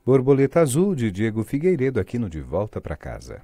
Borboleta Azul, de Diego Figueiredo, aqui no De Volta para Casa.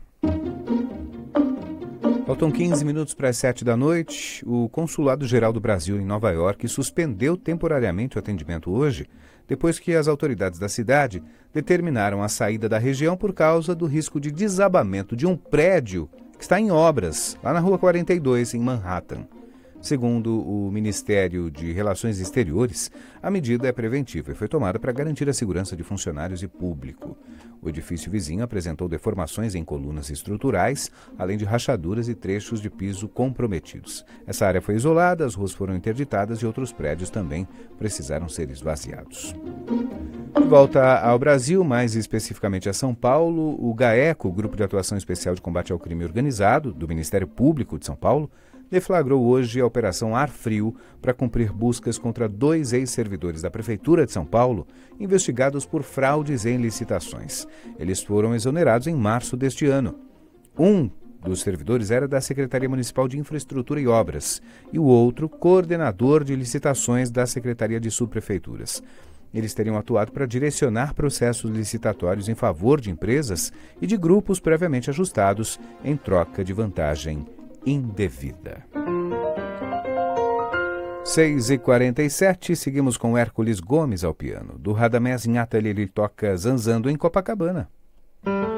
Faltam 15 minutos para as 7 da noite. O Consulado-Geral do Brasil em Nova York suspendeu temporariamente o atendimento hoje, depois que as autoridades da cidade determinaram a saída da região por causa do risco de desabamento de um prédio que está em obras, lá na Rua 42, em Manhattan. Segundo o Ministério de Relações Exteriores, a medida é preventiva e foi tomada para garantir a segurança de funcionários e público. O edifício vizinho apresentou deformações em colunas estruturais, além de rachaduras e trechos de piso comprometidos. Essa área foi isolada, as ruas foram interditadas e outros prédios também precisaram ser esvaziados. De volta ao Brasil, mais especificamente a São Paulo, o GAECO, o Grupo de Atuação Especial de Combate ao Crime Organizado, do Ministério Público de São Paulo, deflagrou hoje a Operação Ar Frio para cumprir buscas contra 2 ex-servidores da Prefeitura de São Paulo, investigados por fraudes em licitações. Eles foram exonerados em março deste ano. Um dos servidores era da Secretaria Municipal de Infraestrutura e Obras e o outro, coordenador de licitações da Secretaria de Subprefeituras. Eles teriam atuado para direcionar processos licitatórios em favor de empresas e de grupos previamente ajustados em troca de vantagem indevida. 6h47, seguimos com Hércules Gomes ao piano. Do Radamés Inhatali ele toca Zanzando em Copacabana.